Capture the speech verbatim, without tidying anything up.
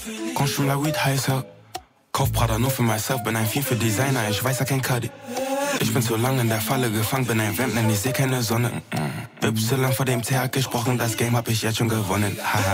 Consomme la weed heißer. Kauf Prada nur für myself, bin ein Fiend für Designer, ich weiß ja kein Cuddy. Ich bin zu lang in der Falle gefangen, bin ein Vamp, denn ich seh keine Sonne. Y vor dem T H gesprochen, das Game hab ich jetzt schon gewonnen. Haha.